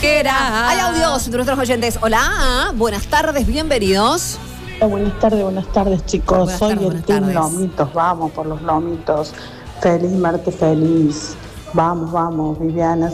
dijera. Hay audios de nuestros oyentes. Hola, buenas tardes, bienvenidos. Buenas tardes, chicos. Buenas Soy tardes, el buenas Team tardes. Lomitos, vamos por los Lomitos. Feliz martes, feliz. Vamos, Viviana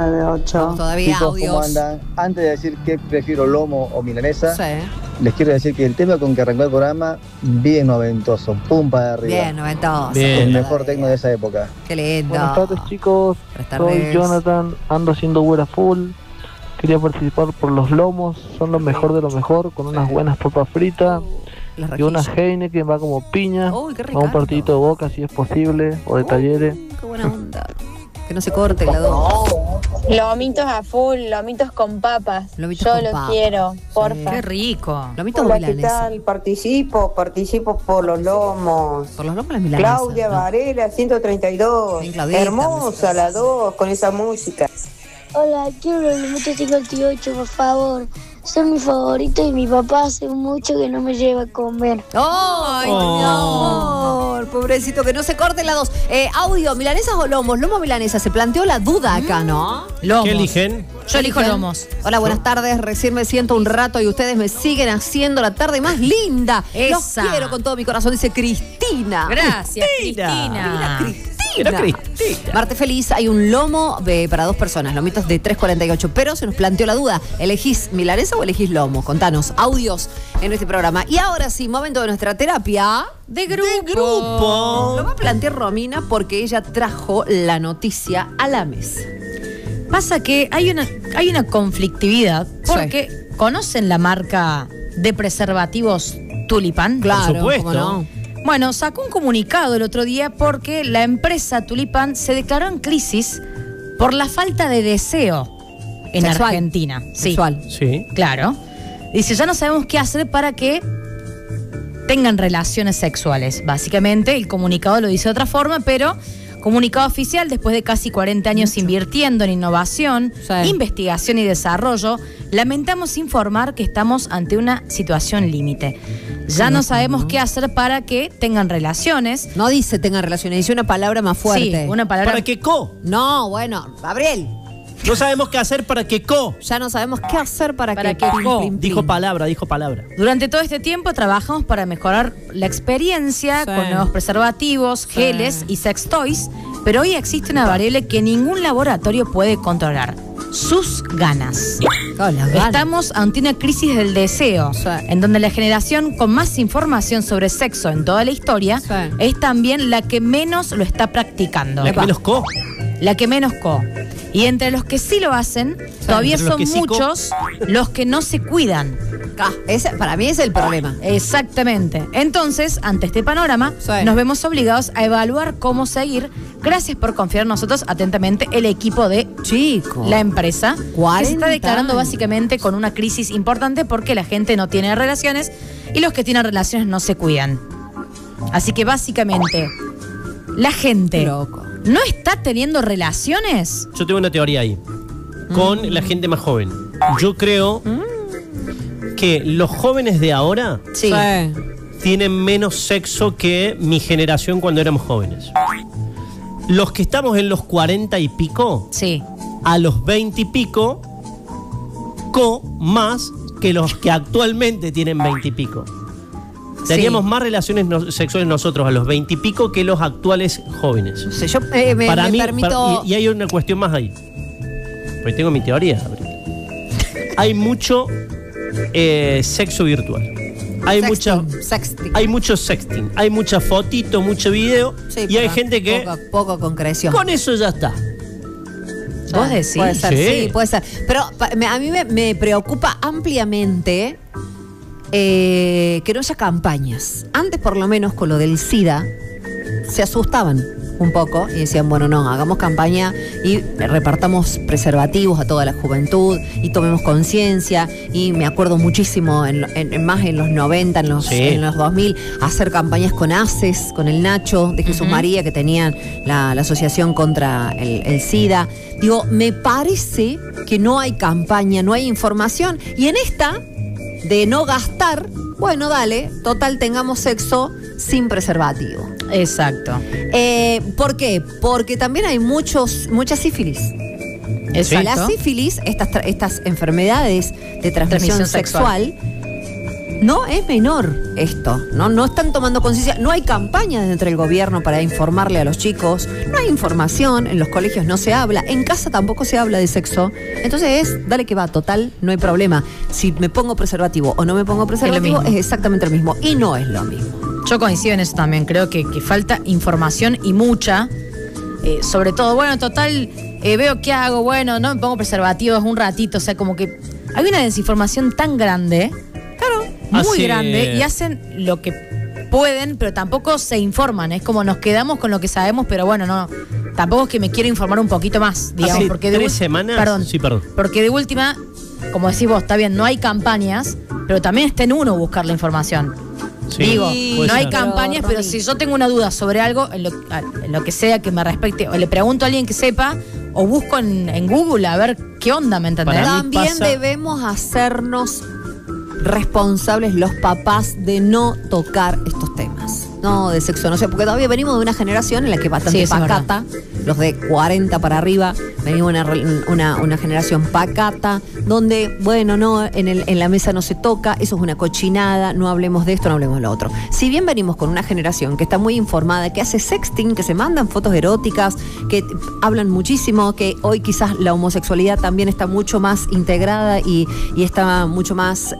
698. Todavía Chicos, audios. ¿cómo andan? Antes de decir que prefiero lomo o milanesa, Sí. les quiero decir que el tema con que arrancó el programa, bien noventoso, pum para arriba. Bien, noventoso. El mejor tecno de esa época. Qué lindo. Buenas tardes, chicos. Buenas tardes. Soy Jonathan, ando haciendo güera full. Quería participar por los lomos, son lo mejor de lo mejor, con unas buenas papas fritas Las y una rejillas. Heineken va como piña. Uy, qué A un Ricardo. partidito de Boca si es posible, o de Talleres. Qué buena onda. Que no se corte la dos. Lomitos a full, lomitos con papas. Lomitos Yo con los papas. quiero, Sí. porfa. Qué rico. Lomitos o Hola, ¿qué milanesa. tal? Participo por los lomos. Por los lomos las milanesas. Claudia ¿no? Varela, 132. Bien, Claudita, Hermosa la 2 con esa música. Hola, quiero los lomitos 58, por favor. Son mis favoritos y mi papá hace mucho que no me lleva a comer. ¡Ay, mi amor! Pobrecito, que no se corte la dos. Audio, ¿milanesas o lomos? Lomo o milanesa. Se planteó la duda acá, ¿no? Lomos. ¿Qué eligen? Yo elijo lomos. Hola, buenas tardes. Recién me siento un rato y ustedes me siguen haciendo la tarde más linda. Esa. Los quiero con todo mi corazón, dice Cristina. Gracias, Mira, Cristina. Cristina. Era Cristina. Marte feliz, hay un lomo para dos personas, lomitos de 3.48, pero se nos planteó la duda, ¿elegís milanesa o elegís lomo? Contanos, audios en este programa. Y ahora sí, momento de nuestra terapia De grupo. Lo va a plantear Romina porque ella trajo la noticia a la mesa. Pasa que hay una conflictividad porque conocen la marca de preservativos Tulipan. Claro, supuesto. ¿cómo no? Bueno, sacó un comunicado el otro día porque la empresa Tulipan se declaró en crisis por la falta de deseo en Sexual. Argentina. Sí, Sexual. Sí. claro. Dice, ya no sabemos qué hacer para que tengan relaciones sexuales. Básicamente, el comunicado lo dice de otra forma, pero comunicado oficial, después de casi 40 años invirtiendo en innovación, Sí. investigación y desarrollo, lamentamos informar que estamos ante una situación límite. Ya no sabemos qué hacer para que tengan relaciones. No dice tengan relaciones, dice una palabra más fuerte. Sí, una palabra. ¿Para qué co? No, bueno, Gabriel, No sabemos qué hacer para que co. ya no sabemos qué hacer para Para que... que pim, co. pim, pim. Dijo palabra. Durante todo este tiempo trabajamos para mejorar la experiencia Sí. con nuevos preservativos, geles y sex toys, pero hoy existe una variable que ningún laboratorio puede controlar: sus ganas. Oh, las ganas. Estamos ante una crisis del deseo, Sí. en donde la generación con más información sobre sexo en toda la historia Sí. es también la que menos lo está practicando. La que menos co. La que menos co. Y entre los que sí lo hacen, todavía entre los son que sí co. muchos los que no se cuidan. Para mí es el problema. Exactamente. Entonces, ante este panorama, Sí. nos vemos obligados a evaluar cómo seguir. Gracias por confiar en nosotros atentamente, el equipo de Chico. la empresa, que se 40 está declarando años. básicamente con una crisis importante porque la gente no tiene relaciones y los que tienen relaciones no se cuidan. Así que básicamente, la gente Qué loco. no está teniendo relaciones. Yo tengo una teoría ahí. Con la gente más joven. Yo creo que los jóvenes de ahora Sí. tienen menos sexo que mi generación cuando éramos jóvenes. Los que estamos en los 40 y pico, Sí. a los 20 y pico, más que los que actualmente tienen 20 y pico. Teníamos más relaciones sexuales nosotros a los 20 y pico que los actuales jóvenes. No sé, yo me permito... y hay una cuestión más ahí. Porque tengo mi teoría. Hay mucho sexo virtual. Hay mucho sexting. Hay mucha fotito, mucho video. Sí, y hay pero gente que poco concreción. con eso ya está. ¿Vos decís? Puede ser, Sí. sí, puede ser. Pero a mí me preocupa ampliamente que no haya campañas. Antes, por lo menos, con lo del SIDA, se asustaban un poco y decían, bueno, no, hagamos campaña y repartamos preservativos a toda la juventud y tomemos conciencia. Y me acuerdo muchísimo, más en los 90, en los 2000, hacer campañas con ACES, con el Nacho de Jesús María, que tenían la asociación contra el SIDA. Digo, me parece que no hay campaña, no hay información. Y en esta, de no gastar, bueno, dale, total, tengamos sexo sin preservativo. Exacto. ¿Por qué? Porque también hay mucha sífilis. Exacto. La sífilis, estas enfermedades de transmisión sexual, no es menor esto, no están tomando conciencia, no hay campañas dentro del gobierno para informarle a los chicos, no hay información, en los colegios no se habla, en casa tampoco se habla de sexo, entonces dale que va, total, no hay problema. Si me pongo preservativo o no me pongo preservativo es exactamente lo mismo y no es lo mismo. Yo coincido en eso también, creo que falta información y mucha, sobre todo, bueno, total, veo qué hago, bueno, no me pongo preservativo, es un ratito, o sea, como que hay una desinformación tan grande, muy grande, y hacen lo que pueden, pero tampoco se informan. Es como nos quedamos con lo que sabemos, pero bueno, no, tampoco es que me quiero informar un poquito más, digamos. Hace porque 3 semanas. Perdón. Sí, perdón. Porque de última, como decís vos, está bien, no hay campañas, pero también está en uno buscar la información. Sí, digo, no hay ser. campañas, pero si yo tengo una duda sobre algo, en lo que sea que me respecte, o le pregunto a alguien que sepa, o busco en Google a ver qué onda, ¿me entendés? También debemos hacernos responsables los papás de no tocar estos temas. No, de sexo, no sé, porque todavía venimos de una generación en la que es bastante pacata, los de 40 para arriba, venimos una generación pacata, donde, bueno, no, en la mesa no se toca, eso es una cochinada, no hablemos de esto, no hablemos de lo otro. Si bien venimos con una generación que está muy informada, que hace sexting, que se mandan fotos eróticas, que hablan muchísimo, que hoy quizás la homosexualidad también está mucho más integrada y está mucho más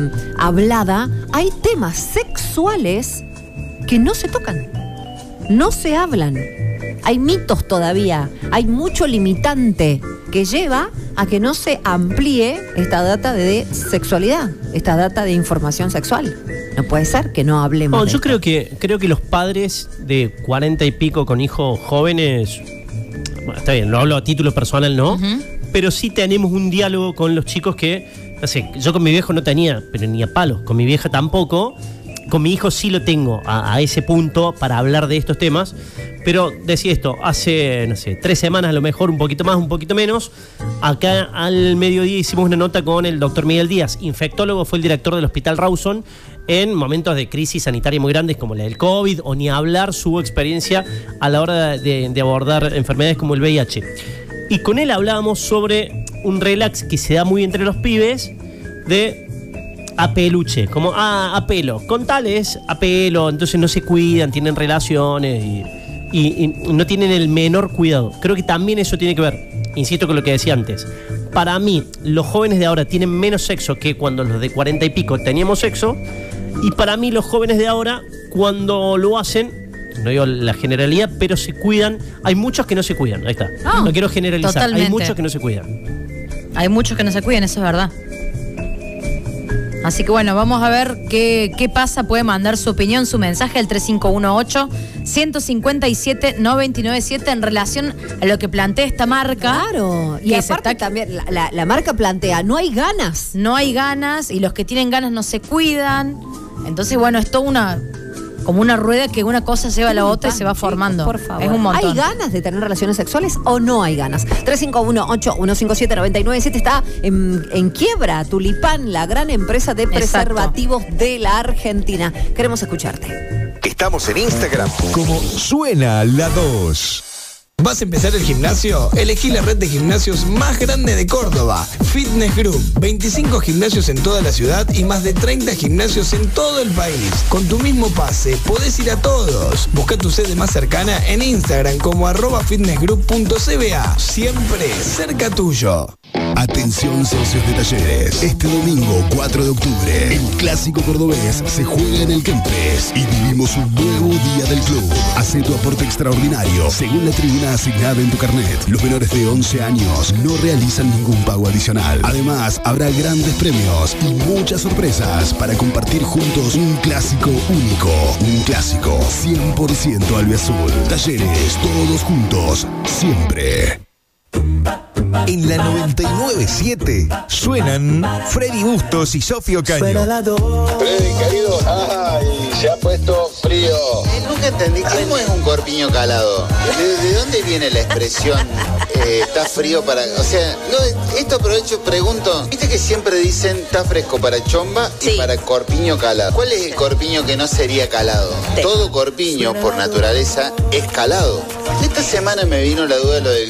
hablada, hay temas sexuales que no se tocan, no se hablan. Hay mitos todavía, hay mucho limitante que lleva a que no se amplíe esta data de sexualidad, esta data de información sexual. No puede ser que no hablemos. No, de yo esto. creo que los padres de 40 y pico con hijos jóvenes, bueno, está bien, lo hablo a título personal, ¿no? Pero sí tenemos un diálogo con los chicos que, no sé, yo con mi viejo no tenía, pero ni a palos, con mi vieja tampoco. Con mi hijo sí lo tengo a ese punto para hablar de estos temas, pero decía esto, hace, no sé, 3 semanas a lo mejor, un poquito más, un poquito menos, acá al mediodía hicimos una nota con el doctor Miguel Díaz, infectólogo, fue el director del Hospital Rawson, en momentos de crisis sanitaria muy grandes como la del COVID, o ni hablar su experiencia a la hora de abordar enfermedades como el VIH. Y con él hablábamos sobre un relax que se da muy entre los pibes de a peluche, como a pelo, con tales a pelo, entonces no se cuidan, tienen relaciones y no tienen el menor cuidado. Creo que también eso tiene que ver, insisto con lo que decía antes. Para mí, los jóvenes de ahora tienen menos sexo que cuando los de 40 y pico teníamos sexo, y para mí los jóvenes de ahora, cuando lo hacen, no digo la generalidad, pero se cuidan. Hay muchos que no se cuidan, ahí está. No quiero generalizar, totalmente. Hay muchos que no se cuidan. Hay muchos que no se cuidan, eso es verdad. Así que bueno, vamos a ver qué pasa. Puede mandar su opinión, su mensaje al 3518-157-997 en relación a lo que plantea esta marca. Claro, y aparte también la marca plantea, no hay ganas. No hay ganas y los que tienen ganas no se cuidan. Entonces, bueno, es toda como una rueda que una cosa lleva a la otra y se va formando. Por favor. Es un montón. ¿Hay ganas de tener relaciones sexuales o no hay ganas? 3518-157-997 está en quiebra. Tulipán, la gran empresa de preservativos de la Argentina. Queremos escucharte. Estamos en Instagram como Suena la 2. ¿Vas a empezar el gimnasio? Elegí la red de gimnasios más grande de Córdoba, Fitness Group. 25 gimnasios en toda la ciudad y más de 30 gimnasios en todo el país. Con tu mismo pase, podés ir a todos. Busca tu sede más cercana en Instagram como @fitnessgroup.cba. Siempre cerca tuyo. Atención socios de Talleres. Este domingo 4 de octubre, el clásico cordobés se juega en el Kempes y vivimos un nuevo día del club. Hacé tu aporte extraordinario según la tribuna asignada en tu carnet. Los menores de 11 años no realizan ningún pago adicional. Además, habrá grandes premios y muchas sorpresas para compartir juntos un clásico único. Un clásico 100% albiazul. Talleres, todos juntos, siempre. En la 99.7 suenan Freddy Bustos y Sofía Ocaño. Freddy, querido, se ha puesto frío. Nunca entendí, ¿cómo es un corpiño calado? ¿De dónde viene la expresión está frío para...? O sea, no, esto aprovecho, pregunto. Viste que siempre dicen está fresco para chomba y para corpiño calado. ¿Cuál es el corpiño que no sería calado? Todo corpiño, por naturaleza, es calado. Esta semana me vino la duda de lo del